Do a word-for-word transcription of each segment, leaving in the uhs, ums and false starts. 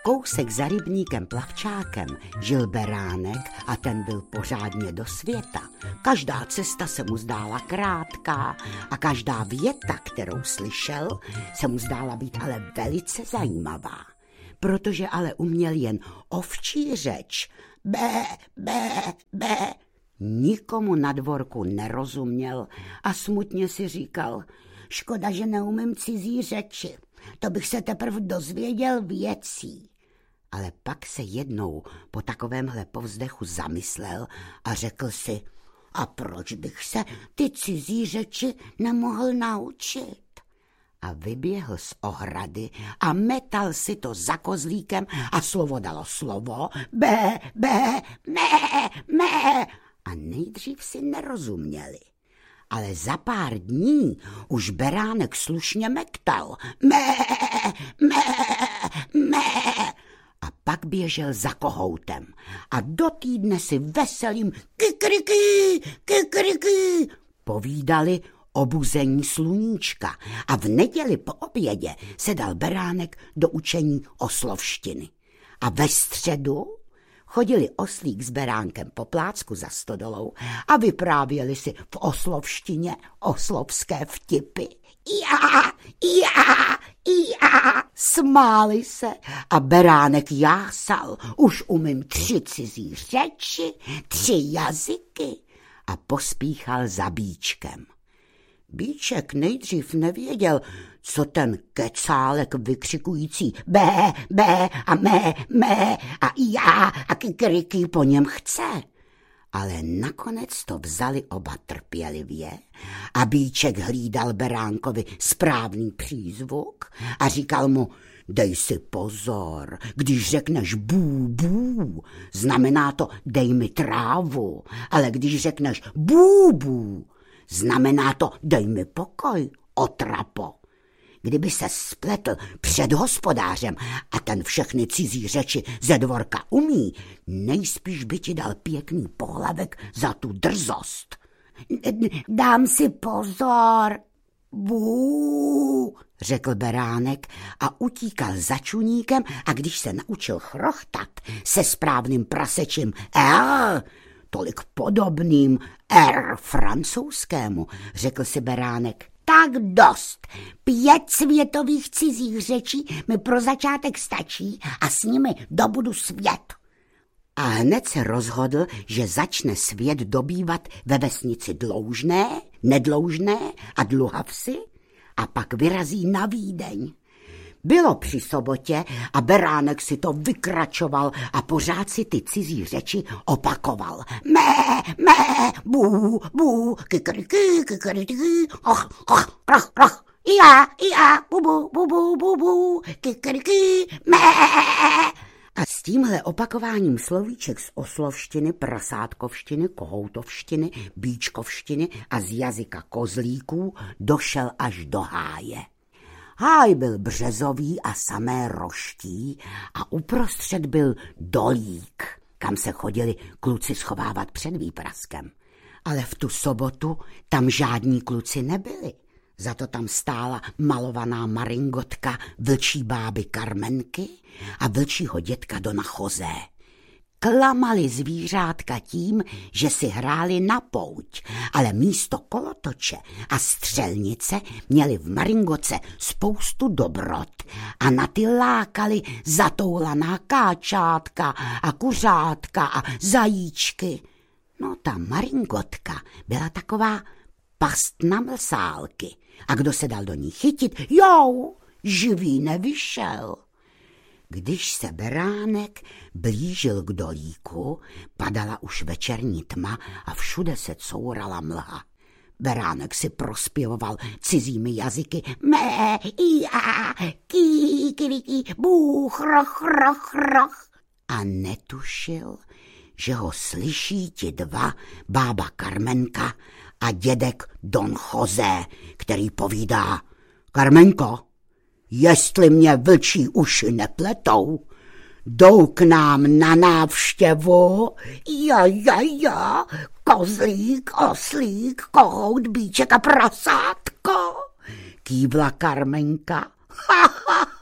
Kousek za rybníkem Plavčákem žil beránek a ten byl pořádně do světa. Každá cesta se mu zdála krátká a každá věta, kterou slyšel, se mu zdála být ale velice zajímavá. Protože ale uměl jen ovčí řeč, bé, bé, bé, nikomu na dvorku nerozuměl a smutně si říkal, škoda, že neumím cizí řeči, to bych se teprve dozvěděl věcí. Ale pak se jednou po takovémhle povzdechu zamyslel a řekl si, a proč bych se ty cizí řeči nemohl naučit? A vyběhl z ohrady a metal si to za kozlíkem a slovo dalo slovo, bé, bé, mé, mé. A nejdřív si nerozuměli. Ale za pár dní už beránek slušně mektal, mé, mé, mé. A pak běžel za kohoutem a do týdne si veselým kikriky, kikriky povídali obuzení sluníčka a v neděli po obědě se dal beránek do učení oslovštiny. A ve středu chodili oslík s beránkem po plácku za stodolou a vyprávěli si v oslovštině oslovské vtipy. Já, já, já, smáli se a beránek jásal, už umím tři cizí řeči, tři jazyky a pospíchal za Bíčkem. Bíček nejdřív nevěděl, co ten kecálek vykřikující bé, bé a mé, mé a já a kikriky po něm chce. Ale nakonec to vzali oba trpělivě a Bíček hlídal beránkovi správný přízvuk a říkal mu, dej si pozor, když řekneš bů, bů, znamená to dej mi trávu, ale když řekneš bů, bů, znamená to dej mi pokoj, otrapo. Kdyby se spletl před hospodářem a ten všechny cizí řeči ze dvorka umí, nejspíš by ti dal pěkný pohlavek za tu drzost. Dám si pozor, bů, řekl beránek a utíkal za čuníkem a když se naučil chrochtat se správným prasečím R, tolik podobným R francouzskému, řekl si beránek, tak dost. Pět světových cizích řečí mi pro začátek stačí a s nimi dobudu svět. A hned se rozhodl, že začne svět dobývat ve vesnici Dloužné, Nedloužné a Dluhavsi a pak vyrazí na Vídeň. Bylo při sobotě a beránek si to vykračoval a pořád si ty cizí řeči opakoval. Mé, mé, bů, bů, kikriky, kikriky, och, och, roch, roch, já, já, bubu, bubu, bubu, kikriky, mé. A s tímhle opakováním slovíček z oslovštiny, prasátkovštiny, kohoutovštiny, bíčkovštiny a z jazyka kozlíků došel až do háje. Háj byl březový a samé roští a uprostřed byl dolík, kam se chodili kluci schovávat před výpraskem. Ale v tu sobotu tam žádní kluci nebyli. Za to tam stála malovaná maringotka vlčí báby Karmenky a vlčího dětka Dona José. Klamali zvířátka tím, že si hráli na pouť, ale místo kolotoče a střelnice měli v maringoce spoustu dobrot a na ty lákali zatoulaná káčátka a kuřátka a zajíčky. No ta maringotka byla taková past na mlsálky a kdo se dal do ní chytit, jou, živý nevyšel. Když se beránek blížil k dolíku, padala už večerní tma a všude se courala mlha. Beránek si prospěvoval cizími jazyky mé, já, ký, ký, bůh, roch, roch, roch. A netušil, že ho slyší ti dva, bába Karmenka a dědek Don José, který povídá, Karmenko, jestli mě vlčí uši nepletou, jdou k nám na návštěvu, ja, ja, ja, kozlík, oslík, kohout, bíček a prasátko, kývla Karmenka. Ha, ha, ha,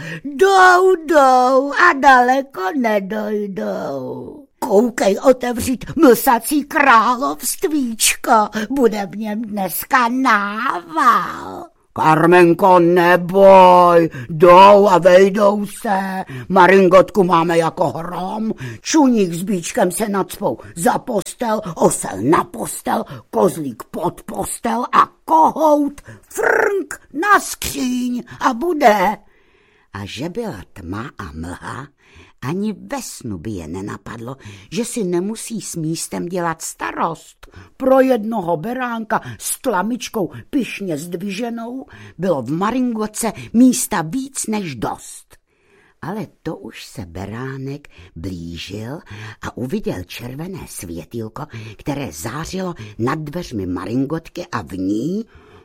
jdou, jdou a daleko nedojdou. Koukej otevřít mlsací královstvíčko, bude v něm dneska nával. Karmenko, neboj, jdou a vejdou se, Maringotku máme jako hrom, čuník s Bíčkem se nacpou za postel, osel na postel, kozlík pod postel a kohout frnk na skříň a bude. A že byla tma a mlha, ani ve snu by je nenapadlo, že si nemusí s místem dělat starost. Pro jednoho beránka s tlamičkou pyšně zdviženou bylo v Maringotce místa víc než dost. Ale to už se beránek blížil a uviděl červené světýlko, které zářilo nad dveřmi Maringotky a v ní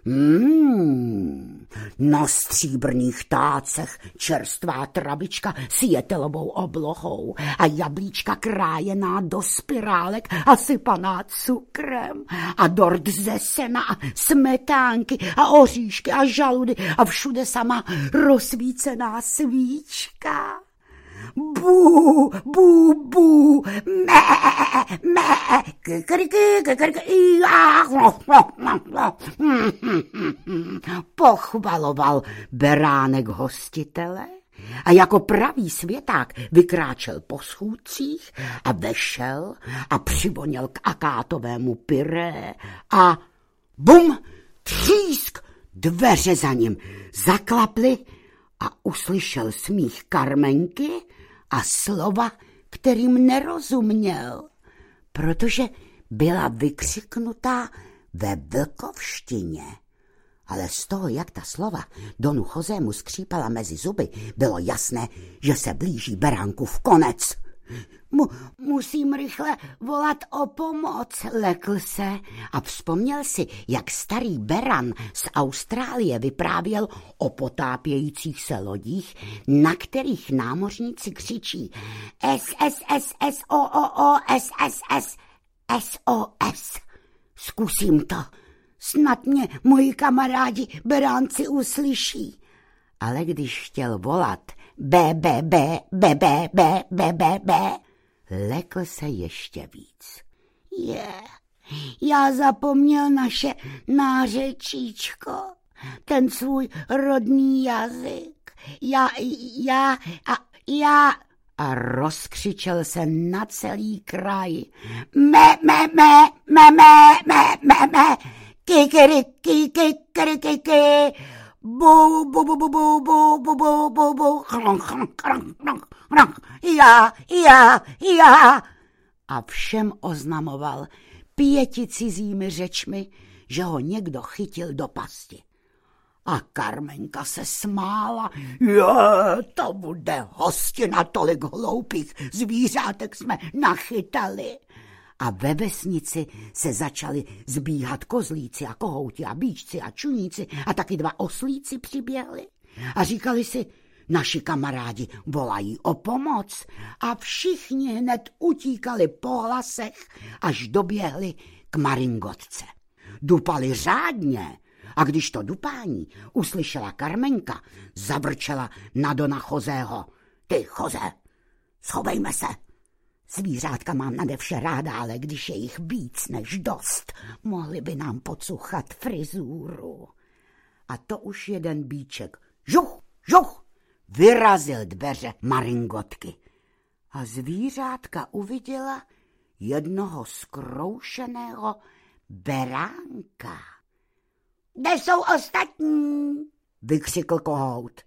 Hmm, na stříbrných tácech čerstvá travička s jetelovou oblohou a jablíčka krájená do spirálek a sypaná cukrem a dort ze sena a smetánky a oříšky a žaludy a všude sama rozsvícená svíčka. Bú, bú, bú, mé, mé, kikriky, kikriky, pochvaloval beránek hostitele a jako pravý světák vykráčel po schůdcích a vešel a přivoněl k akátovému pyré a bum, třísk, dveře za ním zaklaply a uslyšel smích Karmenky a slova, kterým nerozuměl, protože byla vykřiknutá ve vlkovštině. Ale z toho, jak ta slova Donu Josému skřípala mezi zuby, bylo jasné, že se blíží beránkův konec. Mu, musím rychle volat o pomoc, lekl se a vzpomněl si, jak starý beran z Austrálie vyprávěl o potápějících se lodích, na kterých námořníci křičí S S S S O O O S S S S O S. Zkusím to, snad mě moji kamarádi beránci uslyší. Ale když chtěl volat B, B, B, B, B, B, B, B, B, lekl se ještě víc. Je, yeah. Já zapomněl naše nářečíčko, ten svůj rodný jazyk. Já, já, a já... A rozkřičel se na celý kraj. Me, me, me, me, me, me, me, me, kikiriky, kikiriky, kikiriky. Bu, bu, bu, bu, bu, bu, bu, bu, bu, bu, chrong, chrong, chrong, chrong, chrong, já, já, já. A všem oznamoval pěti cizími řečmi, že ho někdo chytil do pasti. A Karmenka se smála. Je, to bude hostina, tolik hloupých zvířátek jsme nachytali. A ve vesnici se začali zbíhat kozlíci a kohouti a bíčci a čuníci a taky dva oslíci přiběhli. A říkali si, naši kamarádi volají o pomoc a všichni hned utíkali po hlasech, až doběhli k Maringotce. Dupali řádně a když to dupání uslyšela Karmenka, zavrčela na Dona Josého. Ty, José, schovejme se. Zvířátka mám nade vše ráda, ale když je jich víc než dost, mohli by nám pocuchat frizúru. A to už jeden bíček, žuch, žuch, vyrazil dveře Maringotky. A zvířátka uviděla jednoho zkroušeného beránka. Kde jsou ostatní? Vykřikl kohout.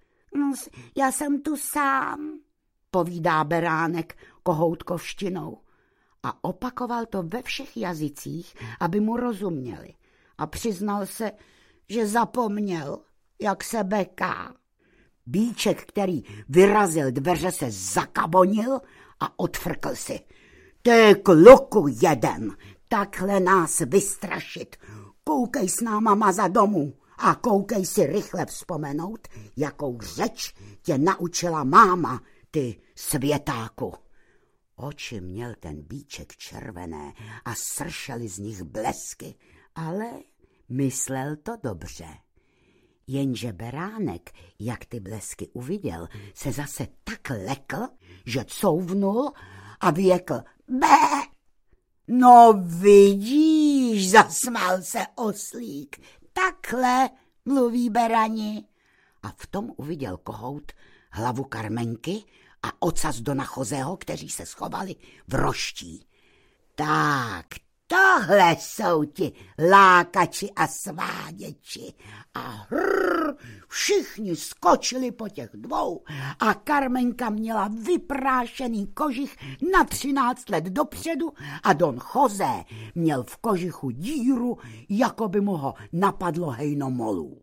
Já jsem tu sám, povídá beránek kohoutkovštinou. A opakoval to ve všech jazycích, aby mu rozuměli. A přiznal se, že zapomněl, jak se beká. Bíček, který vyrazil dveře, se zakabonil a odfrkl si. Ty kluku jeden, takhle nás vystrašit. Koukej s náma maza domů a koukej si rychle vzpomenout, jakou řeč tě naučila máma, ty světáku. Oči měl ten bíček červené a sršely z nich blesky, ale myslel to dobře. Jenže beránek, jak ty blesky uviděl, se zase tak lekl, že couvnul a vyjekl bé. No vidíš, zasmál se oslík, takhle mluví berani. A v tom uviděl kohout hlavu Karmenky a ocas Dona Chozého, kteří se schovali v roští. Tak, tohle jsou ti lákači a sváděči. A hrrr, všichni skočili po těch dvou a Karmenka měla vyprášený kožich na třináct let dopředu a Don José měl v kožichu díru, jako by mu ho napadlo hejno molů.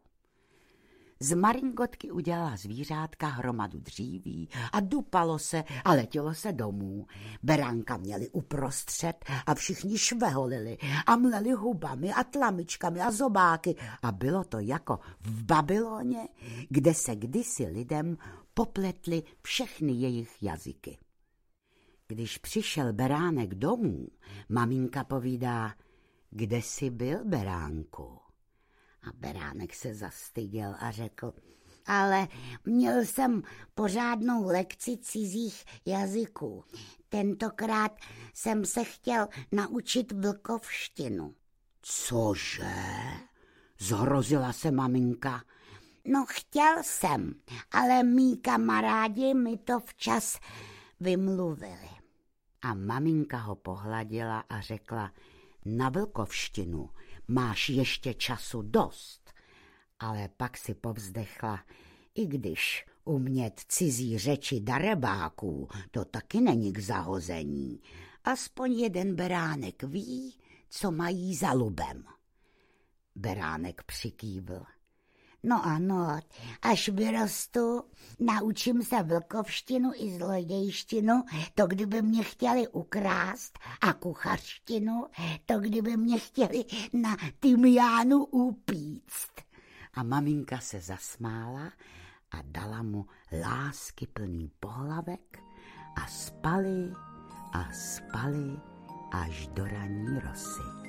Z maringotky udělala zvířátka hromadu dříví a dupalo se a letělo se domů. Beránka měli uprostřed a všichni šveholili a mleli hubami a tlamičkami a zobáky a bylo to jako v Babyloně, kde se kdysi lidem popletly všechny jejich jazyky. Když přišel beránek domů, maminka povídá, kde jsi byl, beránku? A beránek se zastyděl a řekl, ale měl jsem pořádnou lekci cizích jazyků. Tentokrát jsem se chtěl naučit vlkovštinu. Cože? Zhrozila se maminka. No chtěl jsem, ale mý kamarádi mi to včas vymluvili. A maminka ho pohladila a řekla, na vlkovštinu máš ještě času dost, ale pak si povzdechla, i když umět cizí řeči darebáků, to taky není k zahození. Aspoň jeden beránek ví, co mají za lubem. Beránek přikývl. No ano, až vyrostu, naučím se vlkovštinu i zlodějštinu, to kdyby mě chtěli ukrást, a kuchařštinu, to kdyby mě chtěli na tymiánu upíct. A maminka se zasmála a dala mu láskyplný pohlavek a spali a spali až do ranní rosy.